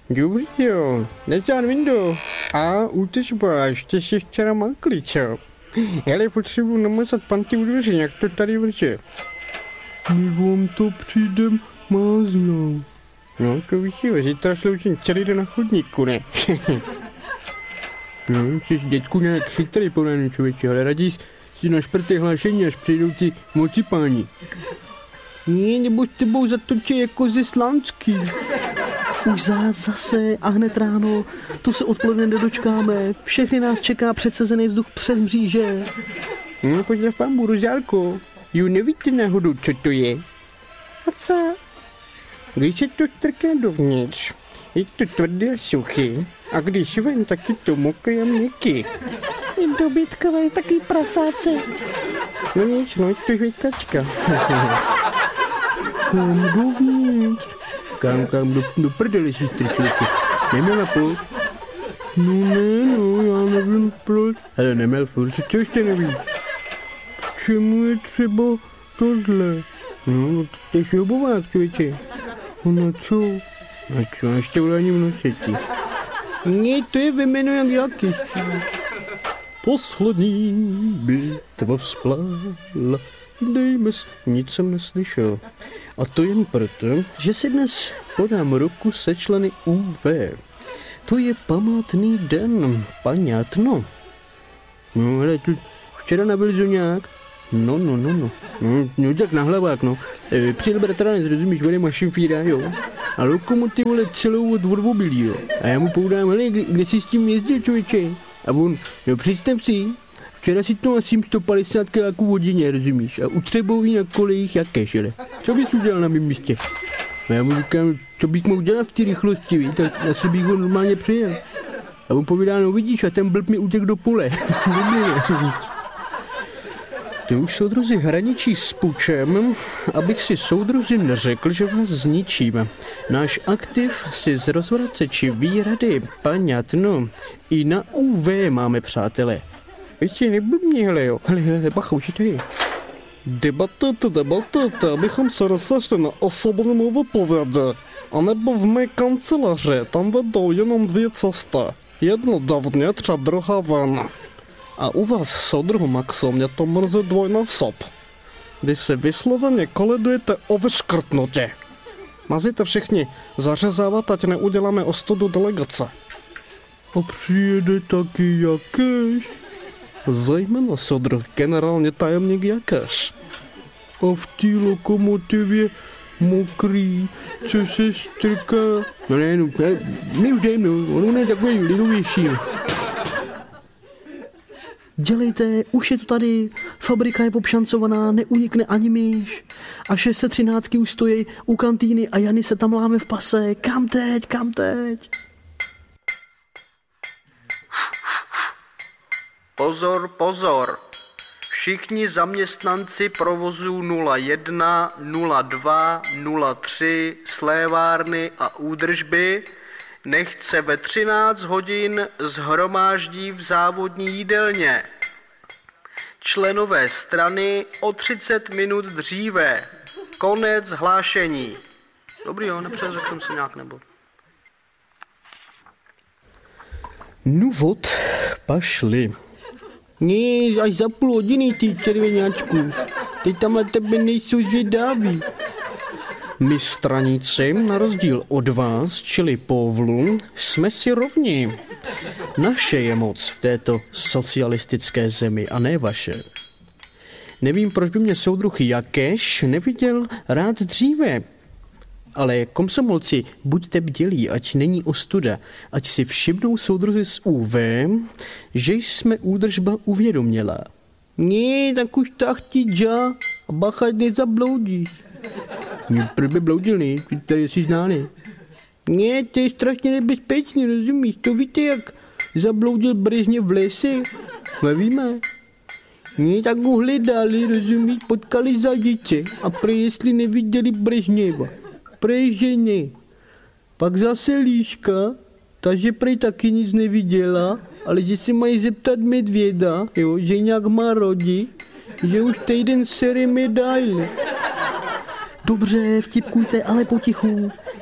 Dobrý jo, Neťán Vindo. A útržba, ještě si včera makli, čo? Hele, potřebuji namazat panty u dveře, jak to tady vrže. My vám to přijdem máznout. No, to víš jo, zítra sloučím celý den na chodníku, ne? No, jsi dětku nějak chytrý po ránu, člověče, ale raději si našprtej hlášení, až přijdou ti mocipáni. Ne, nebo s tebou zatočí jako ze Slánský. Už zase a hned ráno, tu se odpoledne nedočkáme, všechny nás čeká předsezený vzduch přes mříže. No, pojď pambu, Rožálko, jo, nevíte náhodou, co to je? A co? Když se to strká dovnitř, je to tvrdé a suchý, a když ven, tak je to mokrý a měkký. Je dobytkové, takový prasáce. No nic, no je to žvejkačka. Kam dovnitř? Kam, do prdele, sestry, člověče. Neměla půl? No ne, no, já nevím proč. Ale neměl furt, co ještě nevíš? Čemu je třeba tohle? No, to je šroubovák, člověče. No co? A co, ještě ulání v noseti? Ne, to je vymeno jak jaký. Poslední bitva vzplála. Dejme s, nic jsem neslyšel. A to jen proto, že si dnes podám ruku se členy UV. To je památný den, paňátno. No, hele, tu včera nabil zoňák. No. No, tak na hlavák, no. Přijel bratranec, rozumíš, vede mašinfíra, jo. A lokomotivu celou od odvobilí, jo. A já mu poudám, hele, kde jsi s tím jezdil, člověče? A on, no představ si, včera si to asi 150 kiláků v hodině, rozumíš? A utřeboují na kolejích jakéž, ale. Co bys udělal na mém místě? A já mu říkám, co bych mohl dělat v té rychlosti, víš? Tak asi bych ho normálně přijel. A on povídá, no vidíš, a ten blb mi utekl do pole. Ty už soudruzi hraničí s pučem, abych si soudruzi neřekl, že vás zničím. Náš aktiv si z rozvraceči výrady, paňatno, i na UV máme, přátelé. Ještě neblbni, hele jo, hele, bacha, už je tady. Debatujte, abychom se rozešli na osobní vypovědi. A nebo v mé kanceláři, tam vedou jenom dvě cesty. Jedna dovnitř a druhá ven. A u vás, soudruhu Maxo, mě to mrzí dvojnásob. Vy se vysloveně koledujete o vyškrtnutí. Mazíte všichni zařezávat, ať neuděláme ostudu delegace. A přijede taky Jakeš? Zejména soudruh generální tajemník Jakeš. A v té lokomotivě mokrý, co se strká. No ne, my už jdeme, on je takový lidovější. Dělejte, už je to tady, fabrika je obšancovaná, neunikne ani myš. A 613 už stojí u kantýny a Jany se tam láme v pase. Kam teď? Pozor. Všichni zaměstnanci provozu 01, 02, 03, slévárny a údržby nechť se ve 13 hodin shromáždí v závodní jídelně. Členové strany o 30 minut dříve. Konec hlášení. Dobrý jo, nepřeřekl jsem se nějak nebo. No vod, pašli. Ne, až za půl hodiny, ty červeňáčku. Teď tam na tebe nejsou zvědaví. My straníci, na rozdíl od vás, čili povlu, jsme si rovni. Naše je moc v této socialistické zemi a ne vaše. Nevím, proč by mě soudruh Jakeš neviděl rád dříve. Ale komsomolci, buďte bdělí, ať není ostuda, ať si všimnou soudruzi z UV, že jsme údržba uvědoměla. Ne, tak už tak ti dža, a bacha, nezabloudíš. Proč by bloudil, ne? Tady jsi ználi. Ne, to je strašně nebezpečný, rozumíš? To víte, jak zabloudil Brežněv v lese? Nevíme. Ne, tak ho hledali, rozumíš? Potkali zadice a prej jestli neviděli Brežněva. Prej, že ne. Pak zase Líška, takže prej taky nic neviděla, ale že se mají zeptat medvěda, jo, že nějak má rodi, že už týden sere medaile. Dobře, vtipkujte, ale potichu.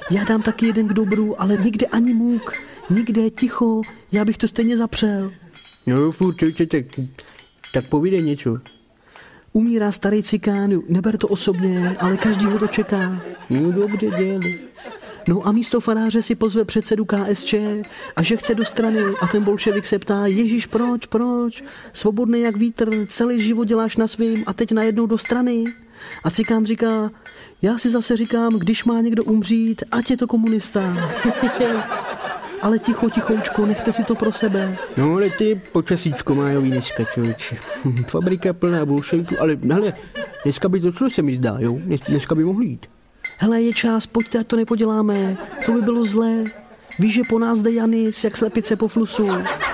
Já dám taky jeden k dobru, ale nikde ani můk. Nikde, ticho, já bych to stejně zapřel. No, furt, tak povídej něco. Umírá starý cikán, neber to osobně, ale každý ho to čeká. No, dobře, dělej. No a místo faráře si pozve předsedu KSČ a že chce do strany a ten bolševik se ptá, Ježíš, proč? Svobodný jak vítr, celý život děláš na svým a teď najednou do strany. A cikán říká, já si zase říkám, když má někdo umřít, ať je to komunista. Ale tichoučko, nechte si to pro sebe. No, ale ty počasíčko májový dneska, člověče. Fabrika plná bolševiků, ale hele, dneska by to šlo, se mi zdá, jo? Dneska by mohli jít. Hele, je čas, pojďte, ať to nepoděláme. To by bylo zlé. Víš, že po nás jde Janis, jak slepice po flusu.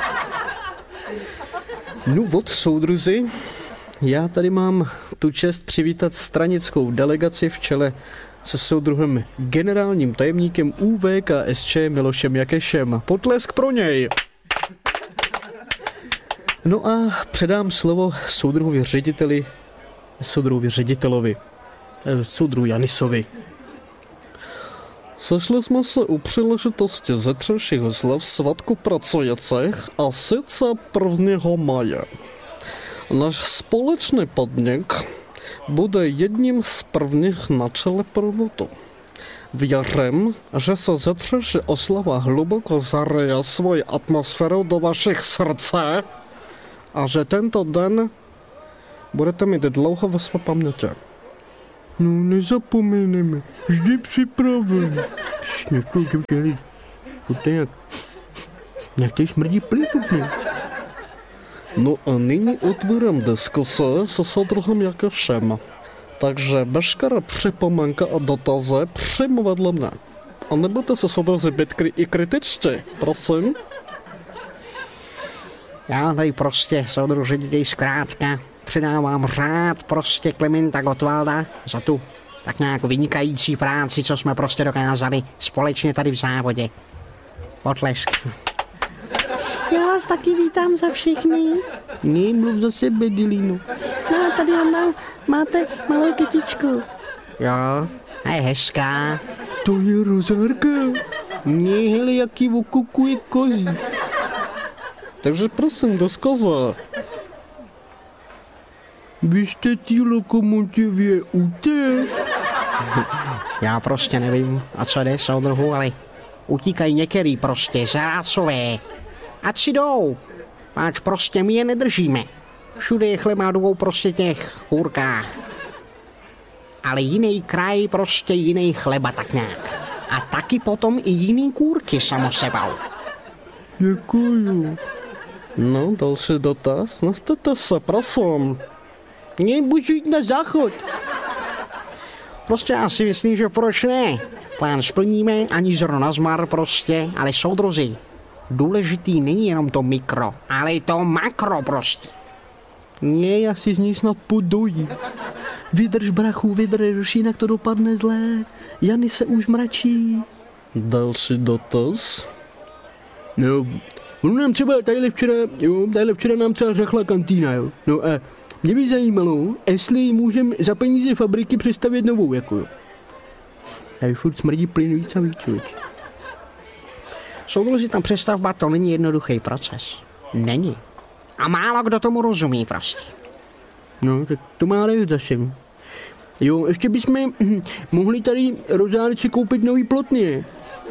No od soudruzi, já tady mám tu čest přivítat stranickou delegaci v čele se soudruhem generálním tajemníkem UVKSČ Milošem Jakešem. Potlesk pro něj! No a předám slovo soudruhovi ředitelovi, soudruhu Janisovi. Sešli jsme se u příležitosti zítřejšího slav svatku pracujících a sice 1. maje. Náš společný podnik bude jedním z prvních na čele provodu. Věřím, že se zítřejší oslava hluboko zaryje svoji atmosféru do vašich srdce a že tento den budete mít dlouho ve své paměti. No, nezapomeneme, vždy připraven. Neskoučím tě lidi. To je jak tady smrdí plítutně. No a nyní otvírám diskuse se soudruhem Jakešem. Takže veškeré připomínky a dotazy přímo vedle mne. A nebudete se soudruzi být i kritičtí, prosím. Já tady prostě, soudruži, zkrátka předávám řád prostě Klementa Gottwalda za tu tak nějak vynikající práci, co jsme prostě dokázali společně tady v závodě. Potlesk. Já vás taky vítám za všechny. Mluv za sebe, Dilíno. No a tady máte malou kytičku. Jo, a je hezká. To je rozárka. Hele, jaký okukuje kozí. Takže prosím, do skoze. Vy jste tí lokomotivě utek? Já prostě nevím, o co jde, soudruhu, ale utíkají některý prostě zrácové. Ať si jdou, páč prostě my je nedržíme. Všude je chleba dvou prostě těch hůrkách. Ale jiný kraj, prostě jiný chleba tak nějak. A taky potom i jiný kůrky samosebou. Děkuju. No, další dotaz. Nastavte se, prosím. Nemůžu jít na záchod. Prostě já si myslím, že proč ne? Plán splníme, ani zrno na zmar prostě, ale soudruzi. Důležitý není jenom to mikro, ale i to makro prostě. Ne, já si z ní snad podojí. Vydrž, brachu, vydrž, jinak to dopadne zlé. Jany se už mračí. Další dotaz. No, nám třeba tadyhle včera nám třeba řekla kantýna, jo. No a mě by zajímalo, jestli můžeme za peníze fabriky přestavět novou, jako jo. A furt smrdí plyn víc a víc, člověč. Soudruzi, ta přestavba to není jednoduchý proces. Není. A málo kdo tomu rozumí prostě. No, tak to má zase. Jo, ještě bychom mohli tady rozárci koupit nový plotně.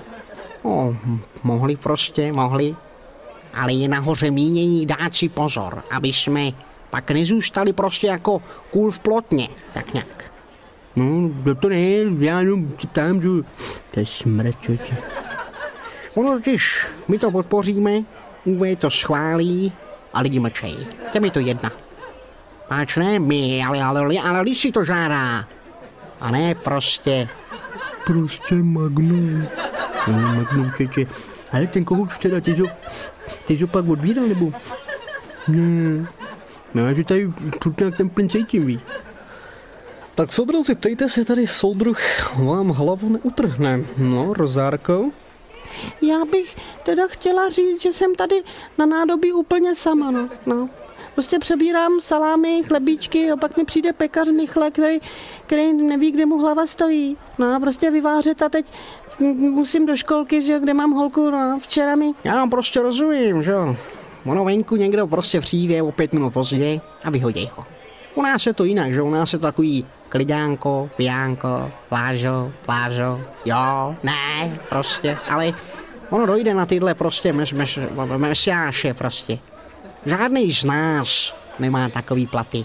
Mohli. Ale je nahoře mínění dát si pozor, aby jsme pak nezůstali prostě jako kůl v plotně, tak nějak. No, to ne, já jenom tam, že to je smrt, člověče. Ono totiž, my to podpoříme, UV to schválí a lidi mlčejí. Těm je to jedna. Páč ne my, ale lidi si to žádá. A ne prostě. Prostě Magnum. No, Magnum, člověče. Ale ten kohout včera, ty jsi pak odbíral, nebo? Ne. No, že tady furt nějak ten plyn cítím, víš. Tak soudruzi, ptejte se, tady soudruh vám hlavu neutrhne. No, Rozárko? Já bych teda chtěla říct, že jsem tady na nádobí úplně sama, no. Prostě přebírám salámy, chlebíčky a pak mi přijde pekař Michle, který neví, kde mu hlava stojí. No a prostě vyvářet a teď musím do školky, že jo, kde mám holku, no včera mi... Já vám prostě rozumím, že jo. Ono venku někdo prostě přijde o 5 minut později a vyhodí ho. U nás je to jinak, že u nás je to takový klidánko, pijánko, plážo, jo, ne, prostě, ale ono dojde na tyhle prostě mesiáše prostě. Žádný z nás nemá takový platy.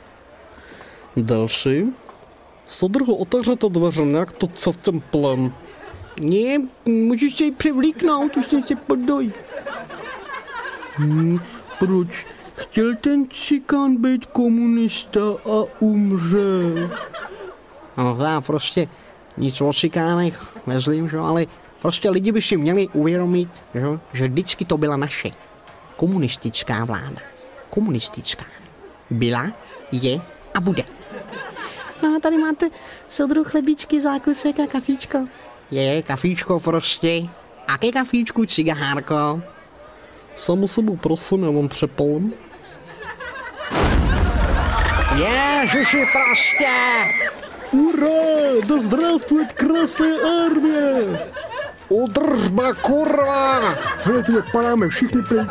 Další. Soudruhu, otevřete dveře, nějak to celkem plán. Ne, můžeš se jí převlíknout, už jsem se podoj. Proč? Chtěl ten cikán být komunista a umřel. No já prostě nic o cikánech nezlím, že? Ale prostě lidi by si měli uvědomit, že vždycky to byla naše komunistická vláda. Komunistická. Byla, je a bude. No a tady máte soudruh chlebíčky, zákusek a kafíčko. Je, kafíčko prostě. A ke kafíčku cigárko. Samo sebou prosím, já vám přepalím. Ježiši prostě! Ura, да здравствует Красная Армия! Udržba, kurva! Hele, tu padáme všichni pryč.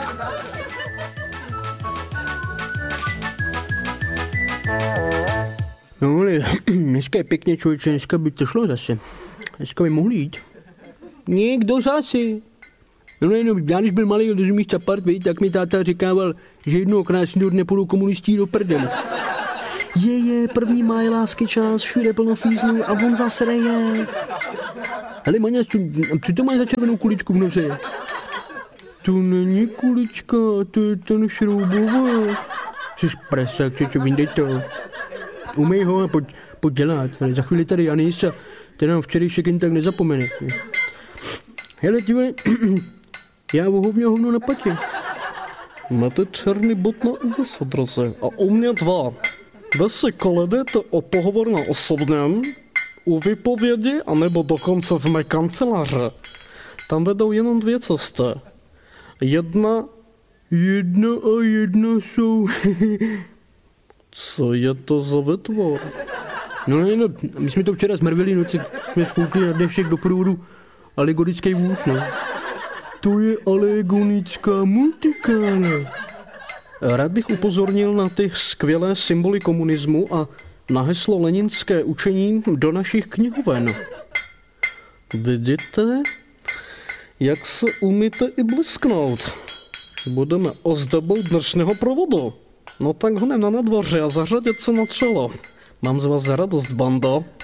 No ale, dneska je pěkně, člověče, dneska by to šlo zase. Dneska by mohli jít. Někdo zase. No jenom, já když byl malý, rozumíš, Capart, tak mi táta říkával, že jednoho krásného dne půjdou komunistí do prdele. Je, 1. máj, lásky čas, všude plno fízlů a on zase reje. Hele, Maňa, co to máš za červenou kuličku v nose? To není kulička, to je ten šroubová. Jsi prasák, čo vyndej to. Umej ho a pojď dělat, ale za chvíli tady Janis a ten nám včerejšek jen tak nezapomene. Hele, ty vole, já vohovně hovno na patě. Máte černý bod na úvez odraze a u mě 2. Vy si koledete o pohovor na osobním, u vypovědi, anebo dokonce v mé kanceláře. Tam vedou jenom 2 cesty. Jedna jsou... Co je to za vytvor? No, my jsme to včera zmrvili, noci jsme sfoukli na dnešek do průvodu alegorický vůz, no. To je alegonická multikála. Rád bych upozornil na ty skvělé symboly komunismu a na heslo leninské učení do našich knihoven. Vidíte, jak se umíte i blesknout. Budeme ozdobou dnešního provodu. No tak honem na nadvoře a zařadit se na čelo. Mám z vás radost, bando.